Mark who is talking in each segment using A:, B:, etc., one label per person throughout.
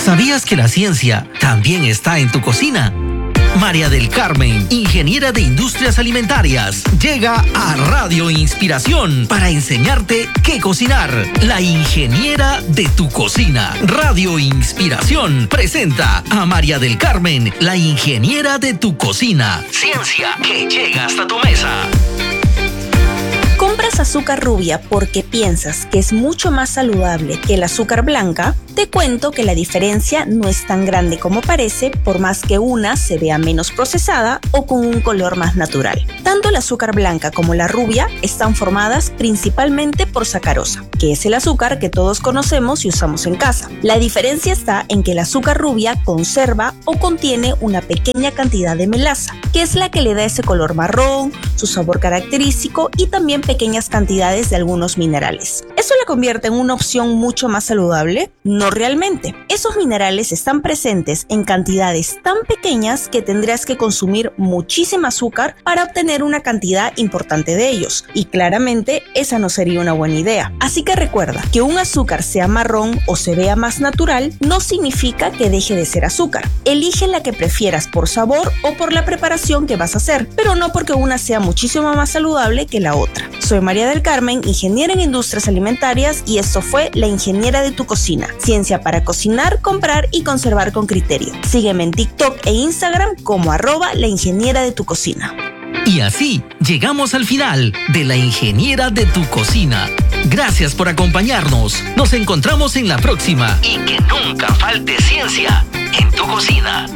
A: ¿Sabías que la ciencia también está en tu cocina? María del Carmen, ingeniera de industrias alimentarias, llega a Radio Inspiración para enseñarte qué cocinar. La ingeniera de tu cocina. Radio Inspiración presenta a María del Carmen, la ingeniera de tu cocina. Ciencia que llega hasta tu mesa.
B: ¿Compras azúcar rubia porque piensas que es mucho más saludable que el azúcar blanca? Te cuento que la diferencia no es tan grande como parece, por más que una se vea menos procesada o con un color más natural. Tanto el azúcar blanca como la rubia están formadas principalmente por sacarosa, que es el azúcar que todos conocemos y usamos en casa. La diferencia está en que el azúcar rubia conserva o contiene una pequeña cantidad de melaza, que es la que le da ese color marrón, su sabor característico y también pequeñas cantidades de algunos minerales. ¿Eso la convierte en una opción mucho más saludable? No realmente. Esos minerales están presentes en cantidades tan pequeñas que tendrías que consumir muchísima azúcar para obtener una cantidad importante de ellos. Y claramente esa no sería una buena idea. Así que recuerda que un azúcar sea marrón o se vea más natural no significa que deje de ser azúcar. Elige la que prefieras por sabor o por la preparación que vas a hacer, pero no porque una sea muchísimo más saludable que la otra. Soy María del Carmen, ingeniera en industrias alimentarias, y esto fue La Ingeniera de tu Cocina. Ciencia para cocinar, comprar y conservar con criterio. Sígueme en TikTok e Instagram como @La Ingeniera de tu Cocina.
A: Y así llegamos al final de La Ingeniera de tu Cocina. Gracias por acompañarnos. Nos encontramos en la próxima. Y que nunca falte ciencia en tu cocina.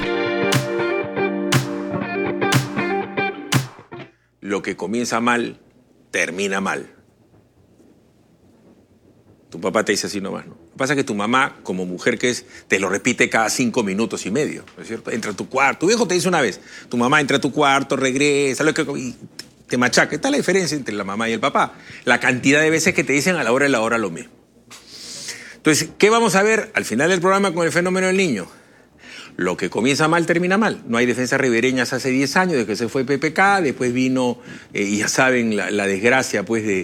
C: Lo que comienza mal, termina mal. Tu papá te dice así nomás, ¿no? Lo que pasa es que tu mamá, como mujer que es, te lo repite cada 5 minutos y medio, ¿no es cierto? Entra a tu cuarto. Tu viejo te dice una vez, tu mamá entra a tu cuarto, regresa, y te machaca. Esta es la diferencia entre la mamá y el papá. La cantidad de veces que te dicen a la hora de la hora lo mismo. Entonces, ¿qué vamos a ver al final del programa con el fenómeno del niño? Lo que comienza mal, termina mal. No hay defensas ribereñas hace 10 años, desde que se fue PPK, después vino, y ya saben, la desgracia, pues, de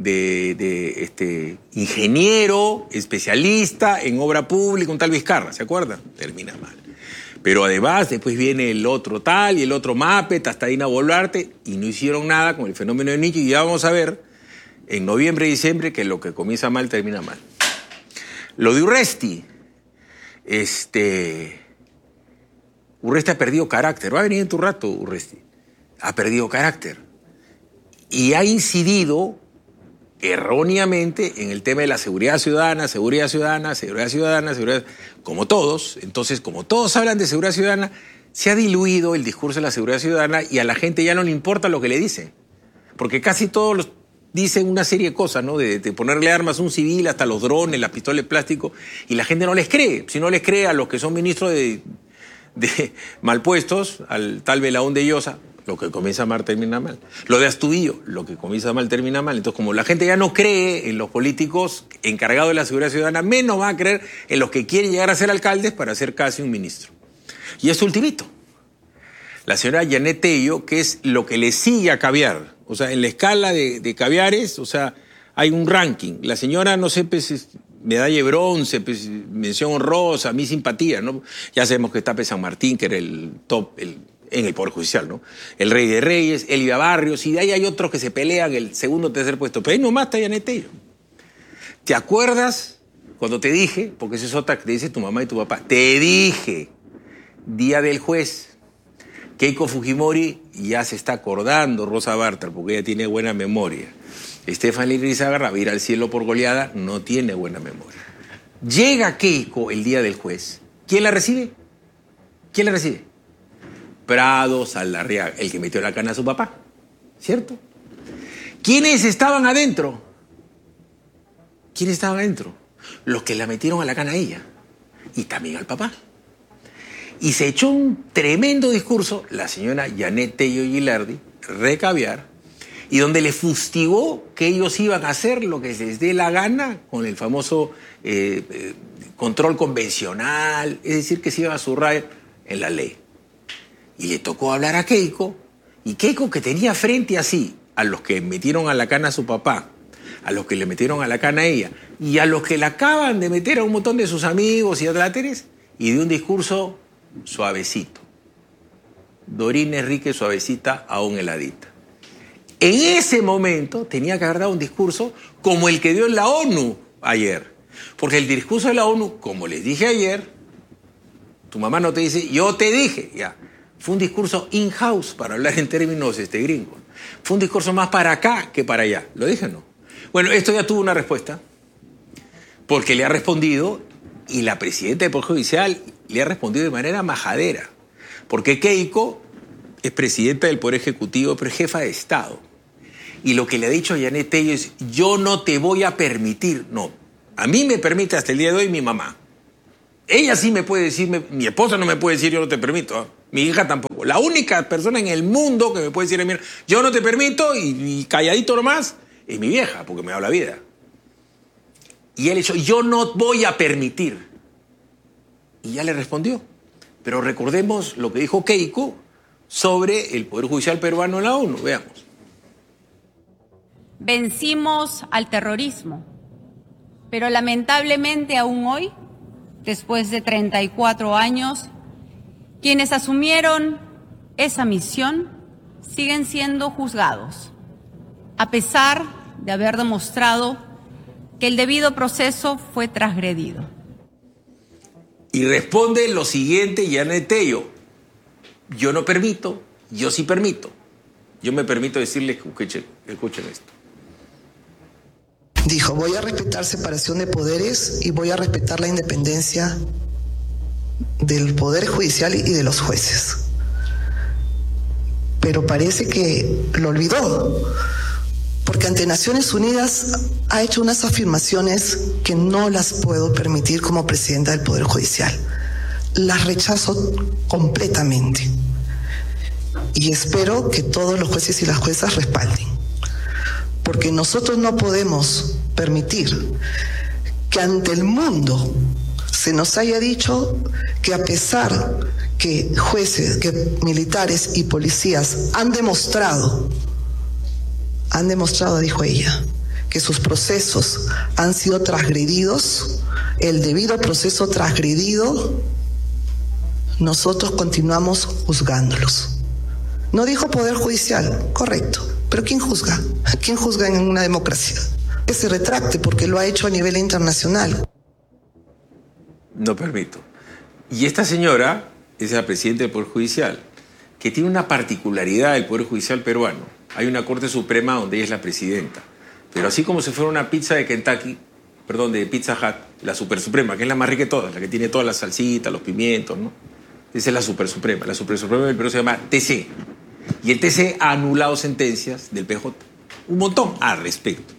C: ingeniero, especialista en obra pública, un tal Vizcarra, ¿se acuerdan? Termina mal. Pero además, después viene el otro tal y el otro Mapet, hasta Dina Boluarte, y no hicieron nada con el fenómeno del niño, y ya vamos a ver en noviembre y diciembre que lo que comienza mal, termina mal. Lo de Urresti, Urresti ha perdido carácter. Va a venir en tu rato, Urresti. Ha perdido carácter. Y ha incidido erróneamente en el tema de la seguridad ciudadana, como todos. Entonces, como todos hablan de seguridad ciudadana, se ha diluido el discurso de la seguridad ciudadana y a la gente ya no le importa lo que le dicen. Porque casi todos dicen una serie de cosas, ¿no? De ponerle armas a un civil, hasta los drones, las pistolas de plástico, y la gente no les cree. Si no les cree a los que son ministros de malpuestos, al tal Belaún de Llosa, lo que comienza mal termina mal. Lo de Astudillo, lo que comienza mal termina mal. Entonces, como la gente ya no cree en los políticos encargados de la seguridad ciudadana, menos va a creer en los que quieren llegar a ser alcaldes para ser casi un ministro. Y es ultimito. La señora Yanet Tello, que es lo que le sigue a Caviar. O sea, en la escala de caviares, o sea, hay un ranking. La señora, no sé, pues, medalla de bronce, pues, mención honrosa, mi simpatía, ¿no? Ya sabemos que está San Martín, que era el top en el Poder Judicial, ¿no? El Rey de Reyes, Elvia Barrios, y de ahí hay otros que se pelean el segundo o tercer puesto. Pero ahí nomás está Yanet Tello. ¿Te acuerdas cuando te dije, porque esa es otra que te dice tu mamá y tu papá, te dije, día del juez, Keiko Fujimori ya se está acordando, Rosa Bartra, porque ella tiene buena memoria. Stephanie Lizárraga va a ir al cielo por goleada, no tiene buena memoria. Llega Keiko el día del juez. ¿Quién la recibe? ¿Quién la recibe? Prado Saldarriaga, el que metió la cana a su papá, ¿cierto? ¿Quiénes estaban adentro? ¿Quiénes estaban adentro? Los que la metieron a la cana a ella y también al papá. Y se echó un tremendo discurso la señora Yanet Tello Gilardi, Recaviar, y donde le fustigó que ellos iban a hacer lo que les dé la gana con el famoso control convencional, es decir, que se iba a zurrar en la ley. Y le tocó hablar a Keiko, y Keiko, que tenía frente así a los que metieron a la cana a su papá, a los que le metieron a la cana a ella, y a los que le acaban de meter a un montón de sus amigos y adláteres, y de un discurso suavecito. Dorina Enríquez suavecita, aún heladita. En ese momento tenía que haber dado un discurso como el que dio en la ONU ayer. Porque el discurso de la ONU, como les dije ayer, tu mamá no te dice, yo te dije, ya. Fue un discurso in-house, para hablar en términos gringos. Fue un discurso más para acá que para allá. ¿Lo dije o no? Bueno, esto ya tuvo una respuesta, porque le ha respondido, y la presidenta del Poder Judicial le ha respondido de manera majadera. Porque Keiko es presidenta del Poder Ejecutivo, pero es jefa de Estado. Y lo que le ha dicho a Yanet Tello es, yo no te voy a permitir. No, a mí me permite hasta el día de hoy mi mamá. Ella sí me puede decir, mi esposa no me puede decir yo no te permito, ¿eh? Mi hija tampoco. La única persona en el mundo que me puede decir, mira, yo no te permito y calladito nomás, es mi vieja, porque me da la vida. Y él dijo, yo no voy a permitir. Y ya le respondió. Pero recordemos lo que dijo Keiko sobre el Poder Judicial peruano en la ONU. Veamos.
D: Vencimos al terrorismo, pero lamentablemente aún hoy, después de 34 años, quienes asumieron esa misión siguen siendo juzgados, a pesar de haber demostrado que el debido proceso fue transgredido.
C: Y responde lo siguiente Yanet Tello. Yo no permito, yo sí permito. Yo me permito decirles, escuchen esto.
E: Dijo, voy a respetar separación de poderes y voy a respetar la independencia del Poder Judicial y de los jueces. Pero parece que lo olvidó, porque ante Naciones Unidas ha hecho unas afirmaciones que no las puedo permitir como presidenta del Poder Judicial. Las rechazo completamente. Y espero que todos los jueces y las juezas respalden. Porque nosotros no podemos permitir que ante el mundo se nos haya dicho que a pesar que jueces, que militares y policías han demostrado, dijo ella, que sus procesos han sido transgredidos, el debido proceso transgredido, nosotros continuamos juzgándolos. No dijo Poder Judicial, correcto, pero ¿quién juzga? ¿Quién juzga en una democracia? Que se retracte porque lo ha hecho a nivel internacional.
C: No permito. Y esta señora es la presidenta del Poder Judicial, que tiene una particularidad del Poder Judicial peruano. Hay una Corte Suprema donde ella es la presidenta. Pero así como si fuera una pizza de de Pizza Hut, la Super Suprema, que es la más rica de todas, la que tiene todas las salsitas, los pimientos, ¿no? Esa es la Super Suprema. La Super Suprema del Perú se llama TC. Y el TC ha anulado sentencias del PJ. Un montón al respecto.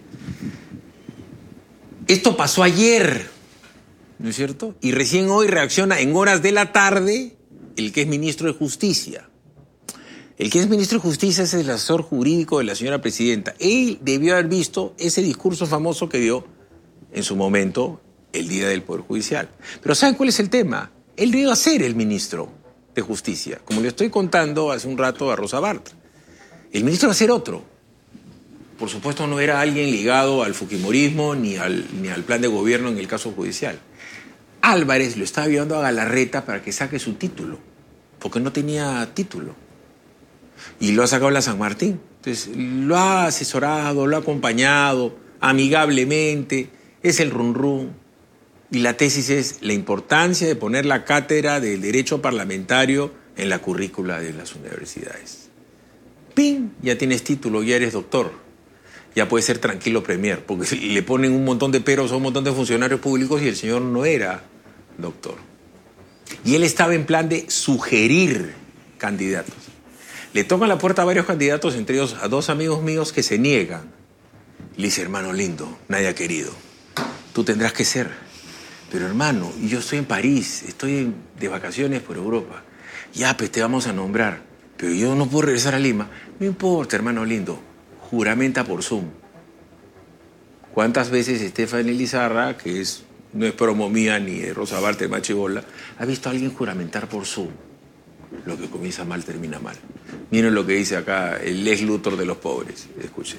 C: Esto pasó ayer, ¿no es cierto? Y recién hoy reacciona en horas de la tarde el que es ministro de Justicia. El que es ministro de Justicia es el asesor jurídico de la señora presidenta. Él debió haber visto ese discurso famoso que dio en su momento el día del Poder Judicial. Pero ¿saben cuál es el tema? Él debió ser el ministro de Justicia, como le estoy contando hace un rato a Rosa Bartra. El ministro va a ser otro. Por supuesto no era alguien ligado al fujimorismo ni al plan de gobierno en el caso judicial. Álvarez lo estaba llevando a Galarreta para que saque su título, porque no tenía título. Y lo ha sacado la San Martín. Entonces lo ha asesorado, lo ha acompañado amigablemente, es el run run. Y la tesis es la importancia de poner la cátedra del derecho parlamentario en la currícula de las universidades. ¡Ping! Ya tienes título, ya eres doctor. Ya puedes ser tranquilo premier, porque le ponen un montón de peros a un montón de funcionarios públicos y el señor no era doctor. Y él estaba en plan de sugerir candidatos. Le tocan la puerta a varios candidatos, entre ellos a dos amigos míos que se niegan. Le dice, hermano lindo, nadie querido, tú tendrás que ser. Pero hermano, yo estoy en París, estoy de vacaciones por Europa. Ya, pues te vamos a nombrar. Pero yo no puedo regresar a Lima. No importa, hermano lindo, juramenta por Zoom. ¿Cuántas veces Stephanie Lizarra, que no es promo mía ni de Rosa Bartra, de Machibola, ha visto a alguien juramentar por Zoom? Lo que comienza mal termina mal. Miren lo que dice acá el Lex Luthor de los pobres. Escuchen.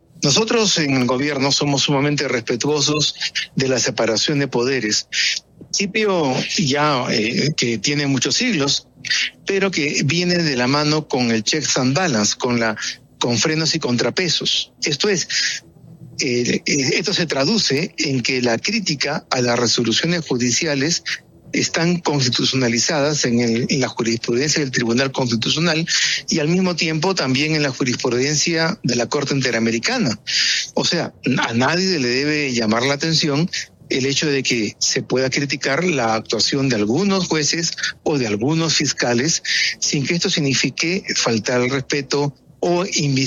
F: Nosotros en el gobierno somos sumamente respetuosos de la separación de poderes. principio ya que tiene muchos siglos, pero que viene de la mano con el checks and balance, con frenos y contrapesos. Esto es, esto se traduce en que la crítica a las resoluciones judiciales están constitucionalizadas en la jurisprudencia del Tribunal Constitucional y al mismo tiempo también en la jurisprudencia de la Corte Interamericana. O sea, a nadie le debe llamar la atención el hecho de que se pueda criticar la actuación de algunos jueces o de algunos fiscales sin que esto signifique faltar al respeto o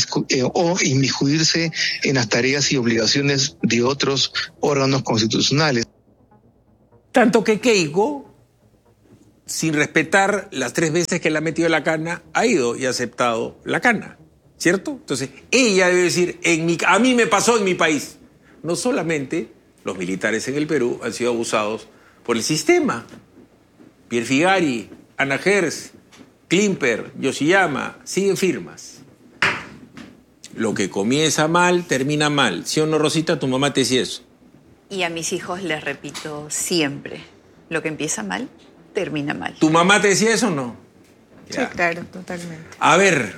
F: inmiscuirse en las tareas y obligaciones de otros órganos constitucionales.
C: Tanto que Keiko, sin respetar las 3 veces que le ha metido la cana, ha ido y ha aceptado la cana, ¿cierto? Entonces, ella debe decir, a mí me pasó en mi país. No solamente los militares en el Perú han sido abusados por el sistema. Pierre Figari, Ana Gers, Klimper, Yoshiyama, siguen firmas. Lo que comienza mal, termina mal. ¿Sí o no, Rosita? Tu mamá te decía eso.
G: Y a mis hijos les repito siempre, lo que empieza mal, termina mal.
C: ¿Tu mamá te decía eso o no?
H: Ya. Sí, claro, totalmente.
C: A ver,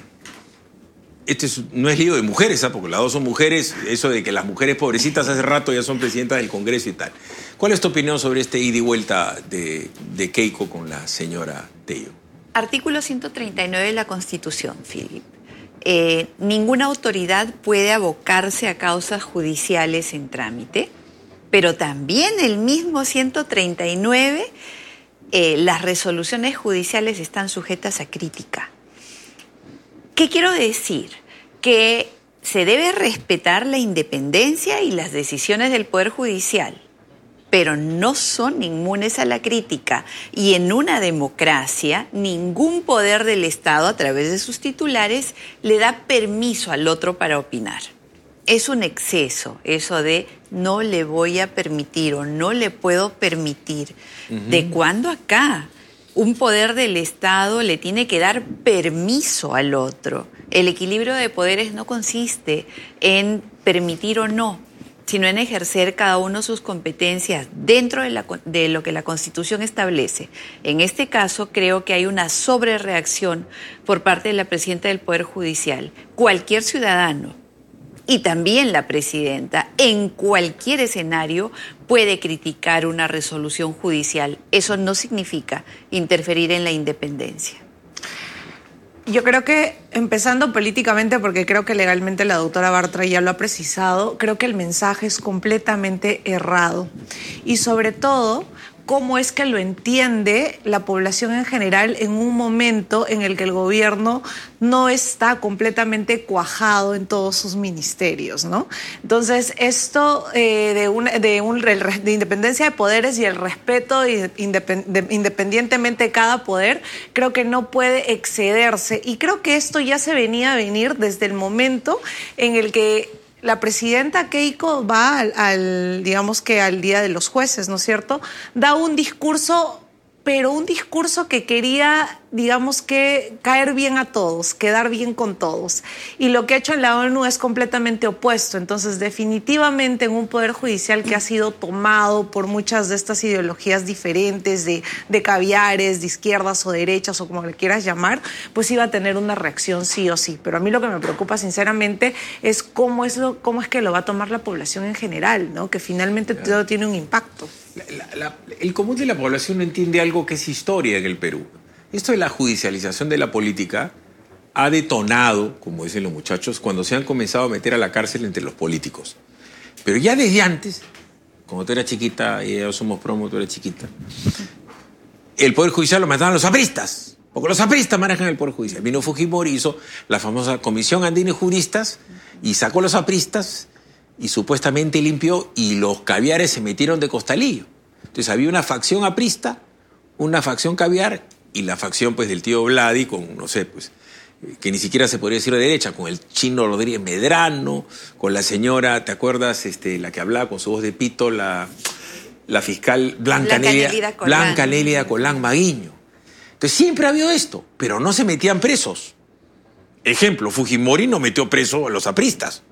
C: no es lío de mujeres, porque las dos son mujeres, eso de que las mujeres pobrecitas hace rato ya son presidentas del Congreso y tal. ¿Cuál es tu opinión sobre este ida y vuelta de Keiko con la señora Tello?
G: Artículo 139 de la Constitución, Philip. Ninguna autoridad puede abocarse a causas judiciales en trámite, pero también el mismo 139, las resoluciones judiciales están sujetas a crítica. ¿Qué quiero decir? Que se debe respetar la independencia y las decisiones del Poder Judicial, pero no son inmunes a la crítica. Y en una democracia, ningún poder del Estado, a través de sus titulares, le da permiso al otro para opinar. Es un exceso eso de no le voy a permitir o no le puedo permitir. ¿De cuándo acá un poder del Estado le tiene que dar permiso al otro? El equilibrio de poderes no consiste en permitir o no, sino en ejercer cada uno sus competencias dentro de lo que la Constitución establece. En este caso, creo que hay una sobrereacción por parte de la presidenta del Poder Judicial. Cualquier ciudadano, y también la presidenta, en cualquier escenario puede criticar una resolución judicial. Eso no significa interferir en la independencia.
H: Yo creo que, empezando políticamente, porque creo que legalmente la doctora Bartra ya lo ha precisado, creo que el mensaje es completamente errado. Y sobre todo, cómo es que lo entiende la población en general en un momento en el que el gobierno no está completamente cuajado en todos sus ministerios, ¿no? Entonces, esto de independencia de poderes y el respeto independientemente de cada poder, creo que no puede excederse. Y creo que esto ya se venía a venir desde el momento en el que la presidenta Keiko va digamos que al Día de los Jueces, ¿no es cierto? Da un discurso, pero un discurso que quería, digamos que, caer bien a todos, quedar bien con todos. Y lo que ha hecho en la ONU es completamente opuesto. Entonces, definitivamente en un poder judicial que ha sido tomado por muchas de estas ideologías diferentes, de caviares, de izquierdas o derechas, o como le quieras llamar, pues iba a tener una reacción sí o sí. Pero a mí lo que me preocupa, sinceramente, es cómo es que lo va a tomar la población en general, ¿no? Que finalmente todo tiene un impacto.
C: El común de la población no entiende algo que es historia en el Perú. Esto de la judicialización de la política ha detonado, como dicen los muchachos, cuando se han comenzado a meter a la cárcel entre los políticos. Pero ya desde antes, cuando tú eras chiquita, y ya somos promo, tú eras chiquita, el Poder Judicial lo mandaban los apristas, porque los apristas manejan el Poder Judicial. Vino Fujimori, hizo la famosa Comisión Andina de Juristas y sacó los apristas y supuestamente limpió, y los caviares se metieron de costalillo. Entonces había una facción aprista, una facción caviar y la facción pues del tío Vladi con, no sé, pues, que ni siquiera se podría decir de derecha, con el Chino Rodríguez Medrano, con la señora, ¿te acuerdas? La que hablaba con su voz de pito, la fiscal Blanca Nélida Colán Maguiño. Entonces siempre ha habido esto, pero no se metían presos. Ejemplo, Fujimori no metió preso a los apristas.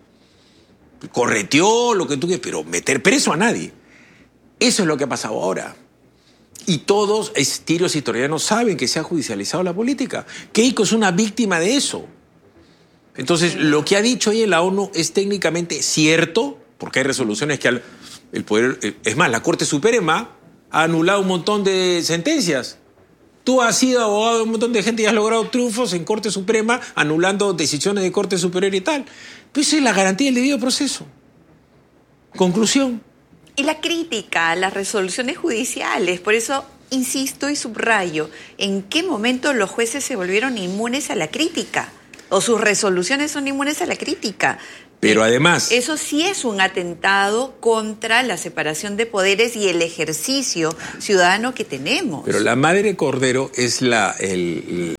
C: Correteó lo que tú quieras, pero meter preso a nadie. Eso es lo que ha pasado ahora. Y todos tiros historianos saben que se ha judicializado la política. Keiko es una víctima de eso. Entonces, lo que ha dicho hoy en la ONU es técnicamente cierto, porque hay resoluciones que el poder... Es más, la Corte Suprema ha anulado un montón de sentencias. Tú has sido abogado de un montón de gente y has logrado triunfos en Corte Suprema, anulando decisiones de Corte Superior y tal. Pues esa es la garantía del debido proceso. Conclusión.
G: Y la crítica a las resoluciones judiciales, por eso insisto y subrayo, ¿en qué momento los jueces se volvieron inmunes a la crítica? ¿O sus resoluciones son inmunes a la crítica?
C: Pero además...
G: Eso sí es un atentado contra la separación de poderes y el ejercicio ciudadano que tenemos.
C: Pero la madre cordero es el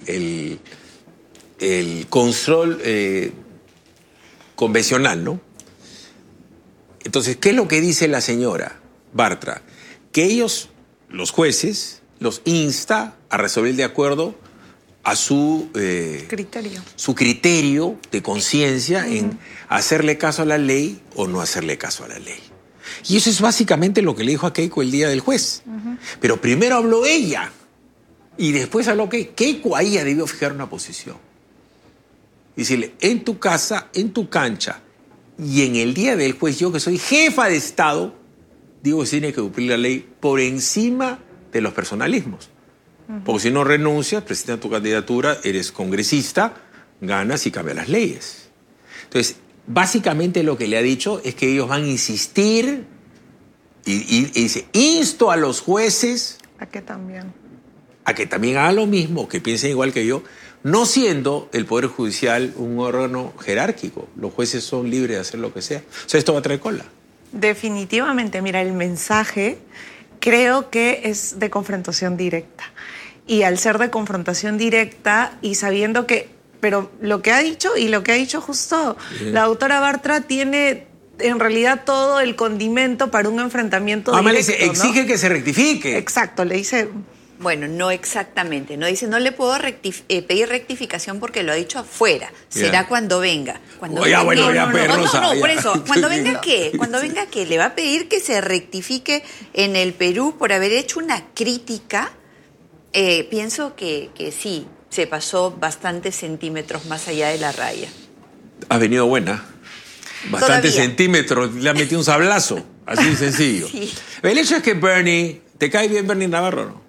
C: control convencional, ¿no? Entonces, ¿qué es lo que dice la señora Bartra? Que ellos, los jueces, los insta a resolver de acuerdo a su criterio de conciencia en hacerle caso a la ley o no hacerle caso a la ley. Y eso es básicamente lo que le dijo a Keiko el día del juez. Pero primero habló ella y después habló Keiko. Ahí ya debió fijar una posición. Decirle, en tu casa, en tu cancha y en el día del juez, yo que soy jefa de Estado, digo que tiene que cumplir la ley por encima de los personalismos. Porque si no renuncias, presentas tu candidatura, eres congresista, ganas y cambias las leyes. Entonces, básicamente lo que le ha dicho es que ellos van a insistir y dice, insto a los jueces a que también hagan lo mismo, que piensen igual que yo, no siendo el Poder Judicial un órgano jerárquico. Los jueces son libres de hacer lo que sea. O sea, esto va a traer cola.
H: Definitivamente, mira, el mensaje creo que es de confrontación directa. Y al ser de confrontación directa y sabiendo que... Pero lo que ha dicho y lo que ha dicho justo la doctora Bartra tiene en realidad todo el condimento para un enfrentamiento directo,
C: le dice, exige, ¿no?, que se rectifique.
H: Exacto, le dice...
G: Bueno, no exactamente. No dice, no le puedo pedir rectificación porque lo ha dicho afuera. Será cuando venga. Cuando venga por eso. Cuando venga, ¿qué? Cuando venga, ¿qué? Le va a pedir que se rectifique en el Perú por haber hecho una crítica. Pienso que sí, se pasó bastantes centímetros más allá de la raya.
C: Ha venido buena. Bastantes centímetros, le ha metido un sablazo. Así de sencillo. Sí. El hecho es que Bernie, ¿te cae bien Bernie Navarro, no?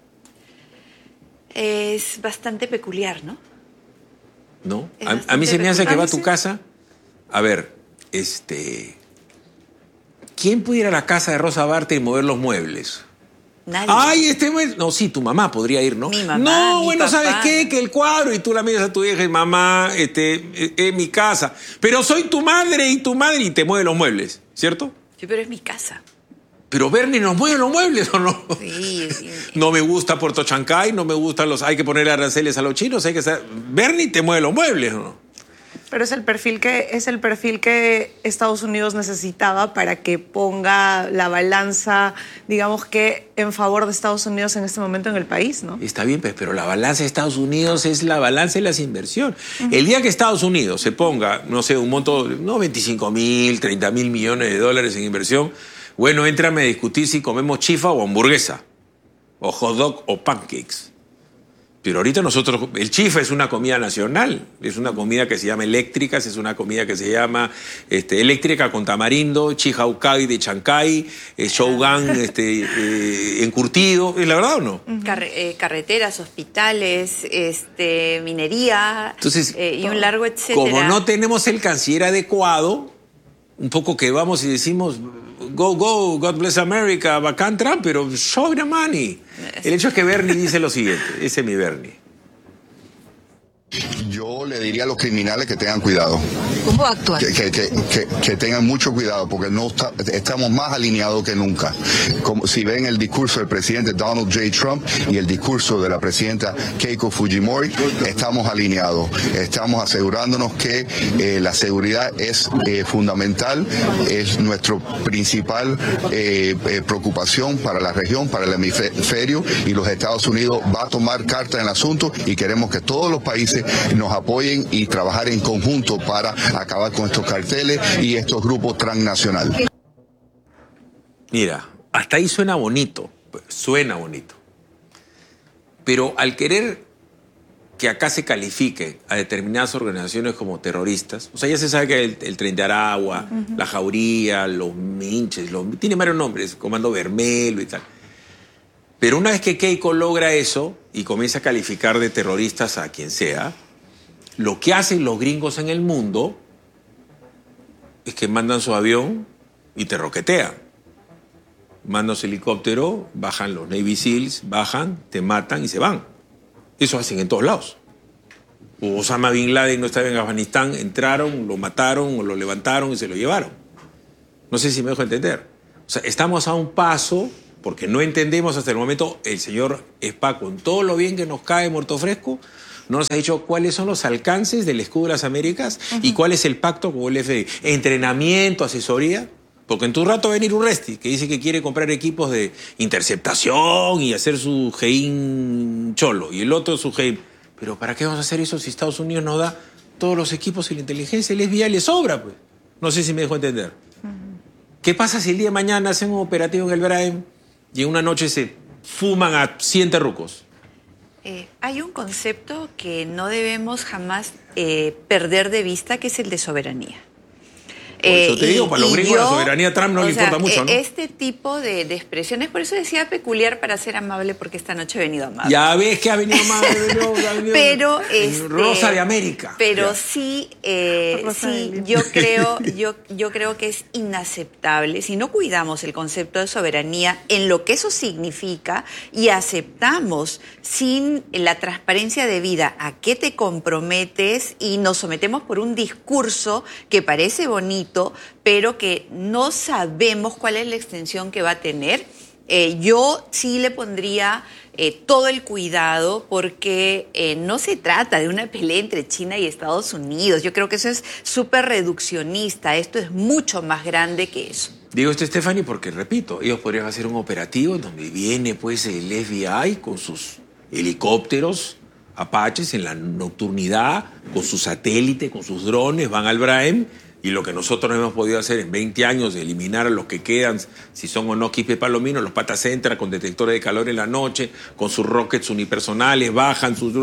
G: Es bastante peculiar, ¿no?
C: ¿No? A mí se me hace que va a tu casa. A ver, ¿quién puede ir a la casa de Rosa Bartra y mover los muebles?
G: Nadie.
C: Ay, no, sí, tu mamá podría ir, ¿no?
G: Mi mamá,
C: no, bueno,
G: papá.
C: ¿sabes qué? Que el cuadro, y tú la miras a tu vieja y mamá, es mi casa. Pero soy tu madre y te mueve los muebles, ¿cierto?
G: Sí, pero es mi casa.
C: Pero Bernie, ¿nos mueve los muebles o no?
G: Sí.
C: No me gusta Puerto Chancay, no me gustan hay que ponerle aranceles a los chinos, Bernie te mueve los muebles, ¿o no?
H: Pero es el perfil que Estados Unidos necesitaba para que ponga la balanza, digamos que en favor de Estados Unidos en este momento en el país, ¿no?
C: Está bien, pero la balanza de Estados Unidos es la balanza de las inversiones. El día que Estados Unidos se ponga, no sé, un monto, no 25.000, 30.000 millones de dólares en inversión, bueno, éntrame a discutir si comemos chifa o hamburguesa, o hot dog o pancakes. Pero ahorita nosotros, el chifa es una comida nacional, es una comida que se llama eléctricas, es una comida que se llama eléctrica con tamarindo, chihaucay de Chancay, shogun encurtido, ¿es la verdad o no?
G: Carreteras, hospitales, minería.
C: Entonces,
G: y un largo etcétera.
C: Como no tenemos el canciller adecuado, un poco que vamos y decimos, go, God bless America, bacán Trump, pero show the money. El hecho es que Bernie dice lo siguiente, ese es mi Bernie.
I: Yo le diría a los criminales que tengan cuidado.
J: ¿Cómo actuar?
I: Que tengan mucho cuidado porque estamos más alineados que nunca. Como si ven el discurso del presidente Donald J. Trump y el discurso de la presidenta Keiko Fujimori, estamos alineados. Estamos asegurándonos que la seguridad es fundamental, es nuestra principal preocupación para la región, para el hemisferio, y los Estados Unidos va a tomar carta en el asunto y queremos que todos los países nos apoyen y trabajar en conjunto para acabar con estos carteles y estos grupos transnacionales.
C: Mira, hasta ahí suena bonito, Pero al querer que acá se califique a determinadas organizaciones como terroristas, o sea, ya se sabe que el Tren de Aragua, la Jauría, los Minches, tiene varios nombres, Comando Vermelo y tal. Pero una vez que Keiko logra eso y comienza a calificar de terroristas a quien sea, lo que hacen los gringos en el mundo es que mandan su avión y te roquetean. Mandan su helicóptero, bajan los Navy SEALs, bajan, te matan y se van. Eso hacen en todos lados. Osama Bin Laden no estaba en Afganistán, entraron, lo mataron o lo levantaron y se lo llevaron. No sé si me dejo entender. O sea, estamos a un paso, porque no entendemos hasta el momento, el señor Spa, con todo lo bien que nos cae Muerto Fresco, no nos ha dicho cuáles son los alcances del Escudo de las Américas y cuál es el pacto con el FBI. Entrenamiento, asesoría. Porque en tu rato va a venir Urresti, que dice que quiere comprar equipos de interceptación y hacer su GEIN cholo, y el otro su GEIN. Pero ¿para qué vamos a hacer eso si Estados Unidos nos da todos los equipos y la inteligencia? El FBI le sobra, pues. No sé si me dejo entender. ¿Qué pasa si el día de mañana hacen un operativo en el Braem y en una noche se fuman a 100 terrucos?
G: Hay un concepto que no debemos jamás perder de vista, que es el de soberanía.
C: Por eso te digo, para los gringos la soberanía a Trump no le importa mucho, ¿no?
G: Este tipo de expresiones, por eso decía peculiar para ser amable, porque esta noche he venido amable.
C: Ya ves que ha venido amable,
G: pero
C: Rosa de América.
G: Pero sí, yo creo que es inaceptable si no cuidamos el concepto de soberanía en lo que eso significa y aceptamos sin la transparencia debida a qué te comprometes y nos sometemos por un discurso que parece bonito, pero que no sabemos cuál es la extensión que va a tener. Yo sí le pondría todo el cuidado, porque no se trata de una pelea entre China y Estados Unidos. Yo creo que eso es súper reduccionista. Esto es mucho más grande que eso.
C: Digo esto, Stephanie, porque, repito, ellos podrían hacer un operativo donde viene pues el FBI con sus helicópteros Apaches en la nocturnidad, con su satélite, con sus drones, van al Braem. Y lo que nosotros no hemos podido hacer en 20 años, de eliminar a los que quedan, si son o no Quispe Palomino, los patas entran con detectores de calor en la noche, con sus rockets unipersonales, bajan sus...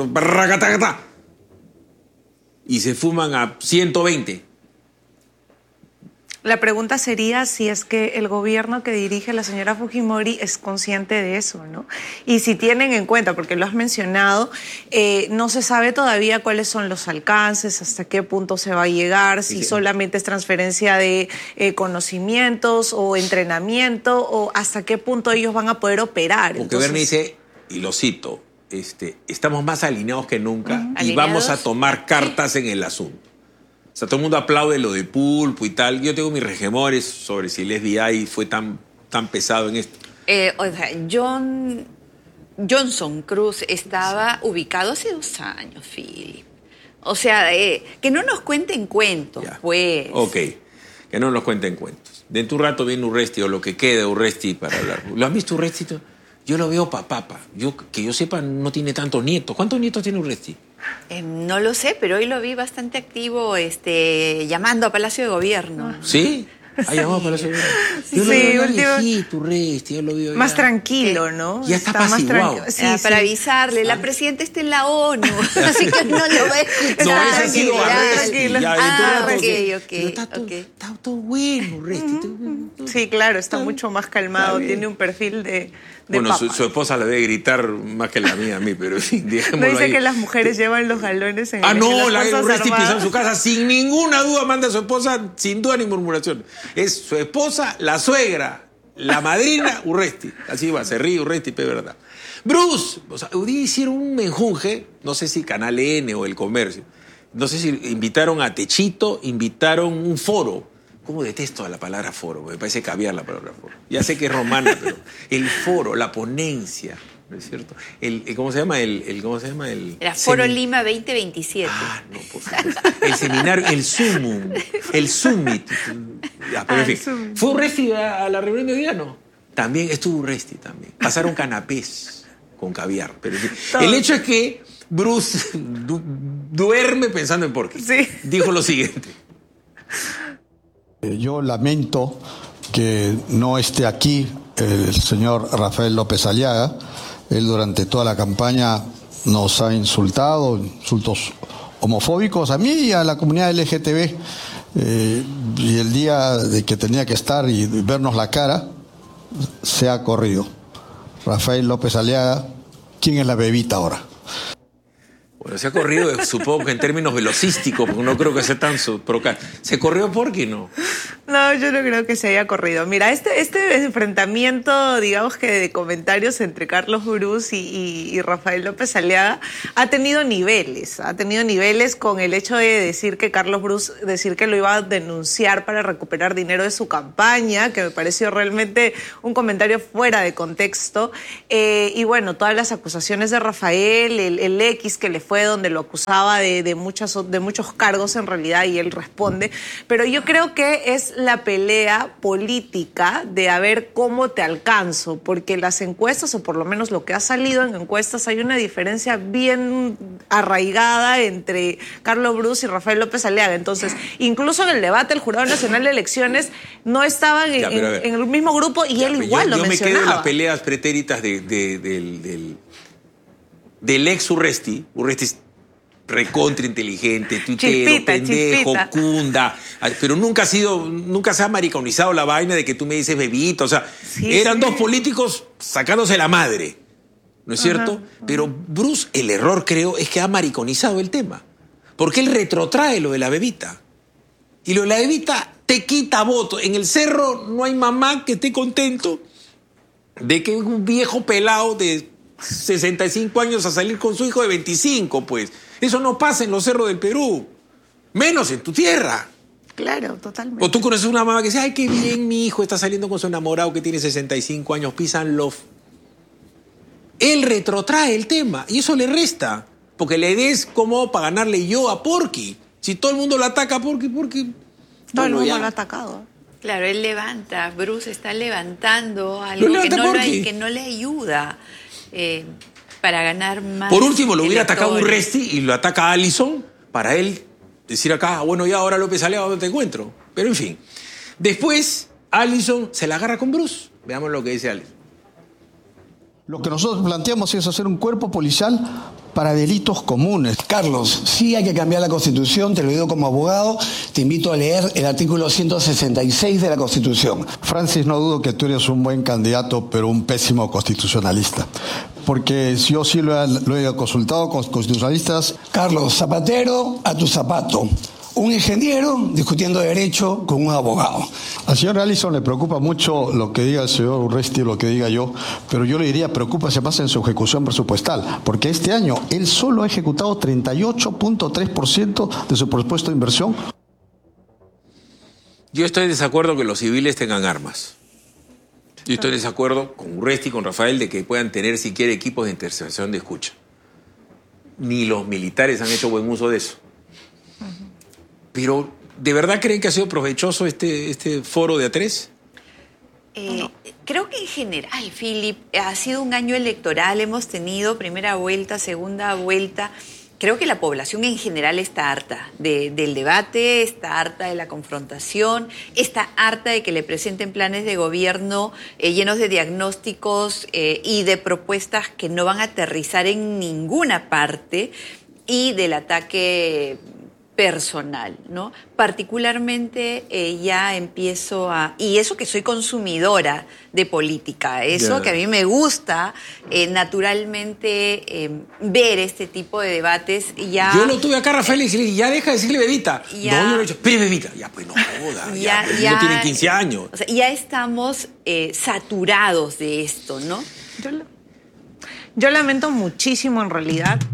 C: y se fuman a 120.
H: La pregunta sería si es que el gobierno que dirige la señora Fujimori es consciente de eso, ¿no? Y si tienen en cuenta, porque lo has mencionado, no se sabe todavía cuáles son los alcances, hasta qué punto se va a llegar, si solamente es transferencia de conocimientos o entrenamiento, o hasta qué punto ellos van a poder operar.
C: Porque Bernie dice, y lo cito, estamos más alineados que nunca y vamos a tomar cartas en el asunto. O sea, todo el mundo aplaude lo de Pulpo y tal. Yo tengo mis regemores sobre si el FBI fue tan pesado en esto.
G: O sea, Johnson Cruz estaba ubicado hace 2 años, Philip. O sea, que no nos cuenten cuentos, ya, pues.
C: Ok, que no nos cuenten cuentos. Dentro de un rato viene Urresti, o lo que quede Urresti para hablar. ¿Lo has visto, Urresti? Yo lo veo papá. Que yo sepa, no tiene tantos nietos. ¿Cuántos nietos tiene Urresti?
G: No lo sé, pero hoy lo vi bastante activo llamando a Palacio de Gobierno.
C: ¿Sí? ¿Ha llamado a Palacio de Gobierno? Yo lo veo viejito, Urresti, yo lo veo
H: más tranquilo, ¿no?
C: Ya está más tranquilo.
G: Sí, para avisarle, la presidenta está en la ONU, así que no lo va a escuchar.
C: No, ese ha sido
G: Arresti.
C: Está todo bueno, Urresti.
H: Sí, claro, está mucho más calmado, tiene un perfil de
C: bueno,
H: papa.
C: su esposa le debe gritar más que la mía a mí, pero en fin, dejémoslo
H: no dice
C: ahí.
H: que las mujeres llevan los galones en
C: la Urresti pisó en su casa, sin ninguna duda manda a su esposa, sin duda ni murmuración. Es su esposa, la suegra, la madrina, Urresti. Así va, se ríe Urresti, pero es verdad. Bruce, o sea, un día hicieron un menjunje, no sé si Canal N o El Comercio, no sé si invitaron a Techito, invitaron un foro. ¿Cómo detesto a la palabra foro? Me parece caviar la palabra foro. Ya sé que es romana, pero el foro, la ponencia, ¿no es cierto? ¿Cómo se llama? ¿Cómo se llama?
G: Era Foro Lima 2027.
C: Ah, no, por favor. El seminario, el Sumum, el Summit. Ya, pero en fin. ¿Fue Urresti a la reunión de hoy día? No. También estuvo Urresti también. Pasaron canapés con caviar. Pero en fin. El hecho es que Bruce duerme pensando en por qué.
H: Sí.
C: Dijo lo siguiente.
J: Yo lamento que no esté aquí el señor Rafael López Aliaga, Él durante toda la campaña nos ha insultado, insultos homofóbicos a mí y a la comunidad LGTB. Y el día de que tenía que estar y vernos la cara, se ha corrido. Rafael López Aliaga, ¿quién es la bebita ahora?
C: Bueno, se ha corrido, supongo que en términos velocísticos, porque no creo que sea tan... ¿Se corrió por qué no?
H: No, yo no creo que se haya corrido. Mira, este enfrentamiento, digamos que de comentarios entre Carlos Bruce y Rafael López Aliaga ha tenido niveles. Ha tenido niveles con el hecho de decir que Carlos Bruce, decir que lo iba a denunciar para recuperar dinero de su campaña, que me pareció realmente un comentario fuera de contexto. Y bueno, todas las acusaciones de Rafael, el X que le fue donde lo acusaba de muchos cargos en realidad y él responde. Pero yo creo que es la pelea política de a ver cómo te alcanzo, porque las encuestas, o por lo menos lo que ha salido en encuestas, hay una diferencia bien arraigada entre Carlos Bruce y Rafael López Aliaga. Entonces, incluso en el debate el Jurado Nacional de Elecciones no estaban en el mismo grupo y él igual lo mencionaba. Yo me quedo en
C: las peleas pretéritas del ex Urresti. Urresti es recontra inteligente, tuitero, pendejo, cunda, pero nunca se ha mariconizado la vaina de que tú me dices bebita, o sea, eran dos políticos sacándose la madre, ¿no es cierto? Pero Bruce, el error creo es que ha mariconizado el tema, porque él retrotrae lo de la bebita, y lo de la bebita te quita votos. En el cerro no hay mamá que esté contento de que un viejo pelado de 65 años a salir con su hijo de 25, pues. Eso no pasa en los cerros del Perú. Menos en tu tierra.
H: Claro, totalmente.
C: O tú conoces una mamá que dice, ay, qué bien, mi hijo está saliendo con su enamorado que tiene 65 años, peace and love. Él retrotrae el tema y eso le resta. Porque la idea es como para ganarle yo a Porky. Si todo el mundo lo ataca a Porky...
H: Todo el mundo lo ha atacado.
G: Claro, él levanta, Bruce está levantando algo que no le ayuda para ganar más.
C: Por último, lo hubiera atacado Urresti y lo ataca a Allison para él decir acá, bueno, ya ahora López Aliaga, ¿dónde te encuentro? Pero en fin. Después, Allison se la agarra con Bruce. Veamos lo que dice Allison.
J: Lo que nosotros planteamos es hacer un cuerpo policial para delitos comunes.
K: Carlos, sí hay que cambiar la Constitución, te lo digo como abogado, te invito a leer el artículo 166 de la Constitución.
J: Francis, no dudo que tú eres un buen candidato, pero un pésimo constitucionalista. Porque yo sí lo he consultado con constitucionalistas.
K: Carlos, zapatero a tu zapato. Un ingeniero discutiendo derecho con un abogado.
J: Al señor Allison le preocupa mucho lo que diga el señor Urresti, lo que diga yo, pero yo le diría, preocúpese más en su ejecución presupuestal, porque este año él solo ha ejecutado 38.3% de su presupuesto de inversión.
C: Yo estoy en desacuerdo que los civiles tengan armas. Yo estoy en desacuerdo con Urresti y con Rafael de que puedan tener siquiera equipos de intercepción de escucha. Ni los militares han hecho buen uso de eso. Pero, ¿de verdad creen que ha sido provechoso este foro de A3?
G: Creo que en general, Philip, ha sido un año electoral. Hemos tenido primera vuelta, segunda vuelta. Creo que la población en general está harta del debate, está harta de la confrontación, está harta de que le presenten planes de gobierno llenos de diagnósticos y de propuestas que no van a aterrizar en ninguna parte, y del ataque personal, ¿no? Particularmente ya empiezo a... Y eso que soy consumidora de política, eso que a mí me gusta naturalmente ver este tipo de debates. Ya,
C: yo lo tuve acá, Rafael, y dije, ya deja de decirle bebita.
G: Ya,
C: no, yo le he dicho, pero bebita. Ya, pues no joda, ya no tiene 15 años.
G: O sea, ya estamos saturados de esto, ¿no?
H: Yo lamento muchísimo, en realidad,